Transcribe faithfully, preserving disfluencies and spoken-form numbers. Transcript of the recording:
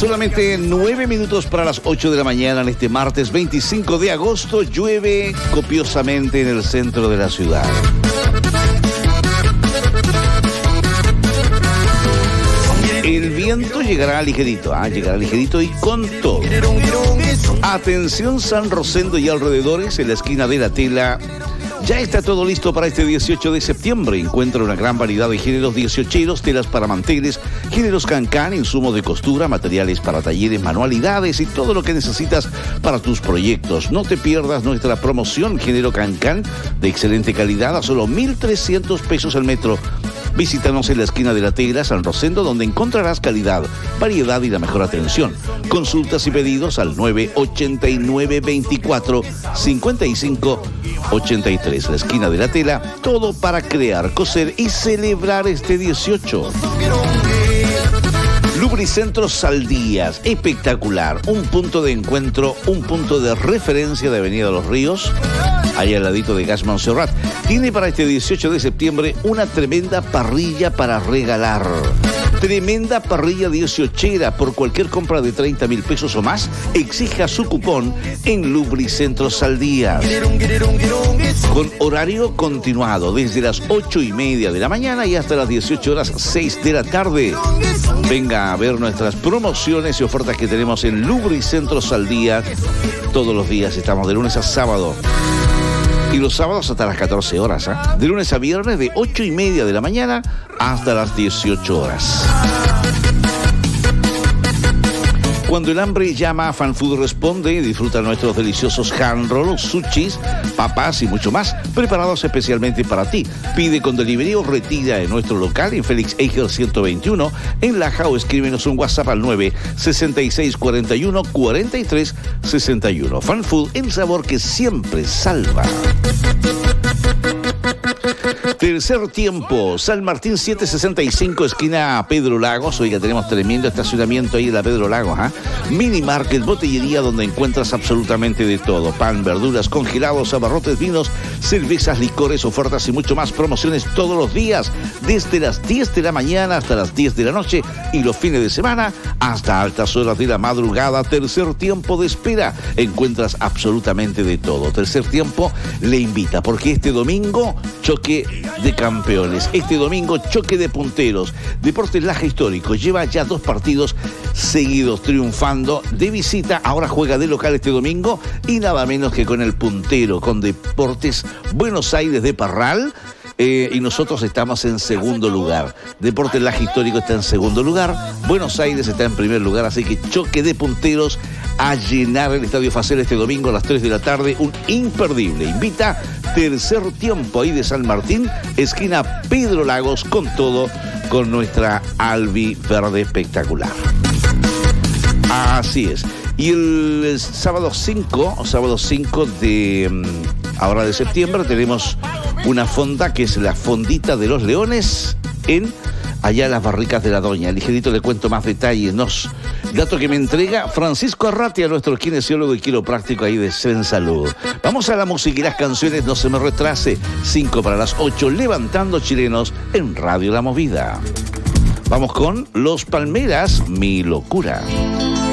Solamente nueve minutos para las ocho de la mañana en este martes veinticinco de agosto. Llueve copiosamente en el centro de la ciudad. El viento llegará ligerito, ¿ah? llegará ligerito y con todo. Atención San Rosendo y alrededores, en la esquina de la Tela. Ya está todo listo para este dieciocho de septiembre. Encuentra una gran variedad de géneros dieciocheros, telas para manteles, géneros cancán, insumos de costura, materiales para talleres, manualidades y todo lo que necesitas para tus proyectos. No te pierdas nuestra promoción género cancán de excelente calidad a solo mil trescientos pesos al metro. Visítanos en la esquina de la Tela, San Rosendo, donde encontrarás calidad, variedad y la mejor atención. Consultas y pedidos al nueve ochenta y nueve veinticuatro cincuenta y cinco ochenta y tres. La esquina de la Tela, todo para crear, coser y celebrar este dieciocho. Lubricentro Saldías, espectacular, un punto de encuentro, un punto de referencia de Avenida Los Ríos, allá al ladito de Gas Montserrat. Tiene para este dieciocho de septiembre una tremenda parrilla para regalar. Tremenda parrilla dieciochera. Por cualquier compra de treinta mil pesos o más, exija su cupón en Lubricentro Saldías. Con horario continuado desde las ocho y media de la mañana y hasta las dieciocho horas seis de la tarde. Venga a ver nuestras promociones y ofertas que tenemos en Lubricentro Saldías. Todos los días estamos de lunes a sábado. Y los sábados hasta las catorce horas, ¿eh? De lunes a viernes de ocho y media de la mañana hasta las dieciocho horas. Cuando el hambre llama, Fanfood responde. Disfruta nuestros deliciosos hand rolls, sushis, papas y mucho más, preparados especialmente para ti. Pide con delivery o retira en nuestro local en Félix Eiger ciento veintiuno, en Laja, o escríbenos un WhatsApp al nueve sesenta y seis cuarenta y uno cuarenta y tres sesenta y uno. Fanfood, el sabor que siempre salva. Tercer tiempo, San Martín setecientos sesenta y cinco, esquina Pedro Lagos. Oiga, tenemos tremendo estacionamiento ahí en la Pedro Lagos, ¿ah? ¿eh? Mini Market, botillería donde encuentras absolutamente de todo. Pan, verduras, congelados, abarrotes, vinos, cervezas, licores, ofertas y mucho más. Promociones todos los días, desde las diez de la mañana hasta las diez de la noche y los fines de semana hasta altas horas de la madrugada. Tercer tiempo de espera, encuentras absolutamente de todo. Tercer tiempo le invita, porque este domingo choque de campeones. Este domingo, choque de punteros. Deportes Laja Histórico lleva ya dos partidos seguidos triunfando de visita. Ahora juega de local este domingo y nada menos que con el puntero, con Deportes Buenos Aires de Parral. Eh, y nosotros estamos en segundo lugar. Deportes Laja Histórico está en segundo lugar, Buenos Aires está en primer lugar, así que choque de punteros a llenar el Estadio Facel este domingo a las tres de la tarde, un imperdible. Invita tercer tiempo ahí de San Martín, esquina Pedro Lagos, con todo, con nuestra Albi Verde espectacular. Así es. Y el, el sábado cinco, sábado cinco de um, ahora de septiembre, tenemos una fonda que es la Fondita de los Leones en allá las Barricas de la Doña. Ligerito le cuento más detalles. Nos, dato que me entrega Francisco Arratia, nuestro kinesiólogo y quiropráctico ahí de Sen Salud. Vamos a la música y las canciones, no se me retrase. cinco para las ocho, Levantando Chilenos en Radio La Movida. Vamos con Los Palmeras, Mi Locura.